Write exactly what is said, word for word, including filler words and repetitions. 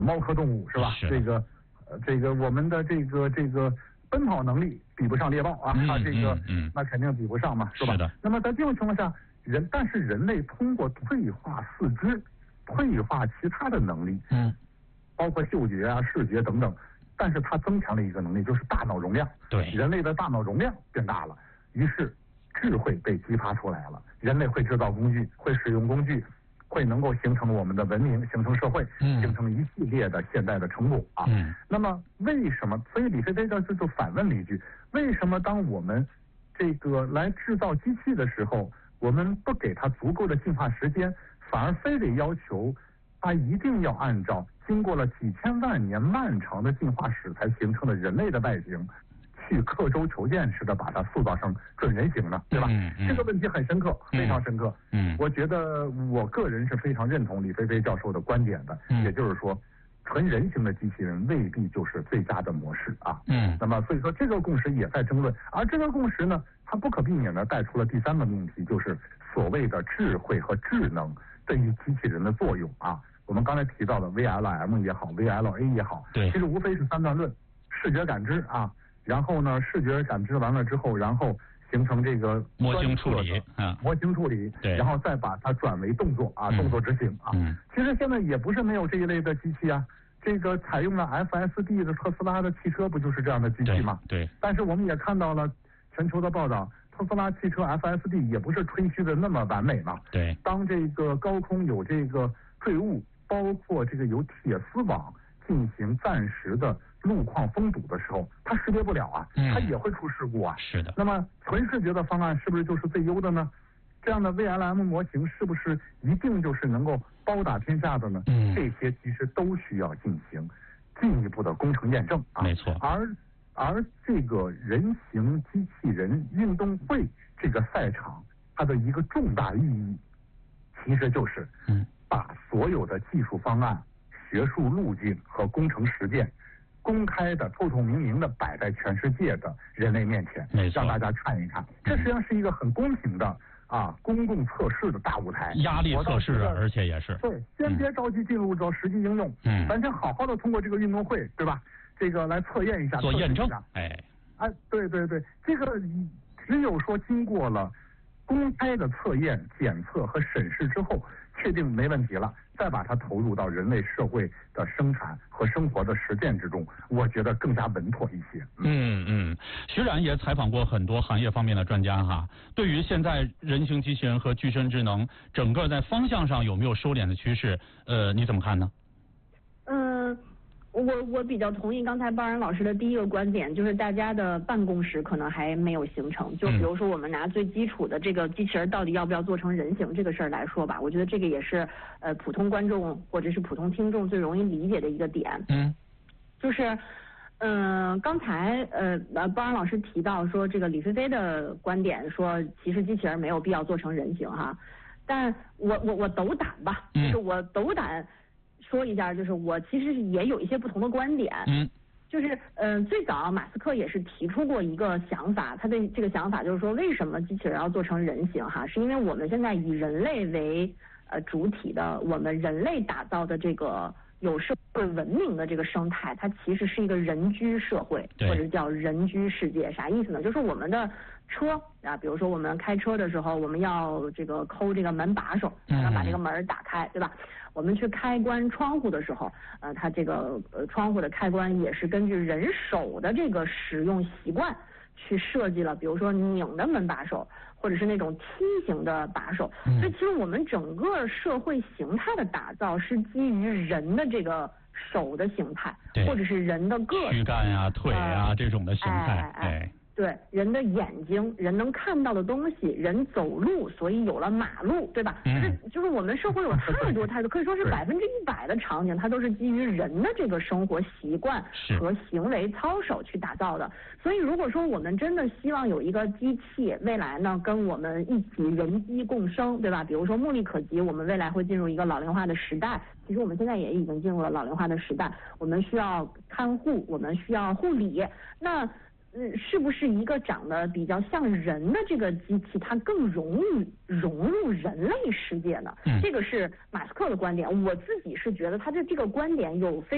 猫科动物是吧？ 是这个呃这个我们的这个这个奔跑能力比不上猎豹啊， 嗯、 它这个、 嗯嗯、 那肯定比不上嘛，是吧？ 是的。 那么在这种情况下，人但是人类通过退化四肢、退化其他的能力， 嗯， 包括嗅觉啊、视觉等等，但是它增强了一个能力，就是大脑容量。 对， 人类的大脑容量变大了，于是智慧被激发出来了。人类会制造工具，会使用工具，会能够形成我们的文明，形成社会， 嗯、 形成一系列的现代的成果啊。 嗯， 那么为什么？所以李飞飞这就就反问了一句：为什么当我们这个来制造机器的时候，我们不给它足够的进化时间，反而非得要求它一定要按照经过了几千万年漫长的进化史才形成的人类的外形，去刻舟求剑似的把它塑造成准人形呢？对吧？ 嗯嗯、 这个问题很深刻，非常深刻。 嗯， 我觉得我个人是非常认同李飞飞教授的观点的， 嗯、 也就是说，纯人形的机器人未必就是最佳的模式啊。 嗯， 那么所以说这个共识也在争论，而这个共识呢，它不可避免的带出了第三个命题，就是所谓的智慧和智能对于机器人的作用啊。我们刚才提到的 V L M 也好 ，V L A 也好， 对， 其实无非是三段论：视觉感知啊，然后呢，视觉感知完了之后，然后形成这个模型处理，啊， 模型处理， 对， 然后再把它转为动作啊，动作执行啊。 嗯， 其实现在也不是没有这一类的机器啊，这个采用了 F S D 的特斯拉的汽车不就是这样的机器吗？ 对。对。 但是我们也看到了全球的报道，特斯拉汽车 F S D 也不是吹嘘的那么完美嘛。 对。 当这个高空有这个坠物，包括这个有铁丝网进行暂时的路况封堵的时候，它识别不了啊，它也会出事故啊。 是的。 那么纯视觉的方案是不是就是最优的呢？这样的 V L M 模型是不是一定就是能够包打天下的呢？ 嗯， 这些其实都需要进行进一步的工程验证啊。 没错。 而而这个人形机器人运动会这个赛场，它的一个重大意义，其实就是嗯， 把所有的技术方案、学术路径和工程实践公开的、透透明明的摆在全世界的人类面前，让大家看一看。这实际上是一个很公平的啊公共测试的大舞台， 压力测试，而且也是对，先别着急进入到实际应用， 嗯， 咱先好好的通过这个运动会，对吧？这个来测验一下， 做验证，哎， 哎，对对对，这个只有说经过了公开的测验、检测和审视之后，确定没问题了，再把它投入到人类社会的生产和生活的实践之中，我觉得更加稳妥一些。 嗯嗯，徐冉也采访过很多行业方面的专家哈，对于现在人形机器人和具身智能整个在方向上有没有收敛的趋势？呃，你怎么看呢？ 嗯。我我比较同意刚才包然老师的第一个观点，就是大家的办公室可能还没有形成。就比如说我们拿最基础的这个机器人到底要不要做成人形这个事儿来说吧，我觉得这个也是呃普通观众或者是普通听众最容易理解的一个点。 嗯， 就是嗯、呃、刚才呃呃包然老师提到说这个李飞飞的观点说，其实机器人没有必要做成人形哈，但我我我斗胆吧，就是我斗胆。说一下，就是我其实也有一些不同的观点， 嗯， 就是嗯、呃，最早马斯克也是提出过一个想法，他的这个想法就是说，为什么机器人要做成人形哈？是因为我们现在以人类为呃主体的，我们人类打造的这个有社会文明的这个生态，它其实是一个人居社会，或者叫人居世界。啥意思呢？就是我们的车啊，比如说我们开车的时候，我们要这个抠这个门把手，然后把这个门打开，对吧？我们去开关窗户的时候，呃，它这个呃窗户的开关也是根据人手的这个使用习惯去设计了，比如说拧的门把手，或者是那种梯形的把手。所以其实我们整个社会形态的打造是基于人的这个手的形态，或者是人的个躯干呀、腿呀、呃、这种的形态， 哎。哎哎对人的眼睛，人能看到的东西，人走路，所以有了马路，对吧？ 嗯、 就是就是我们社会有太多太多，可以说是百分之一百的场景，它都是基于人的这个生活习惯和行为操守去打造的。所以如果说我们真的希望有一个机器未来呢跟我们一起人机共生，对吧？比如说目力可及，我们未来会进入一个老龄化的时代。其实我们现在也已经进入了老龄化的时代，我们需要看护，我们需要护理，那。嗯，是不是一个长得比较像人的这个机器，它更容易融入人类世界呢？ 嗯， 这个是马斯克的观点，我自己是觉得他的这个观点有非。